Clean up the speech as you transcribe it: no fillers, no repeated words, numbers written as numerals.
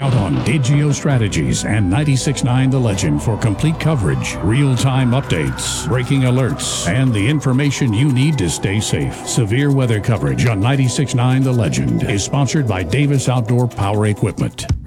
Count on Digio Strategies and 96.9 The Legend for complete coverage, real-time updates, breaking alerts, and the information you need to stay safe. Severe weather coverage on 96.9 The Legend is sponsored by Davis Outdoor Power Equipment.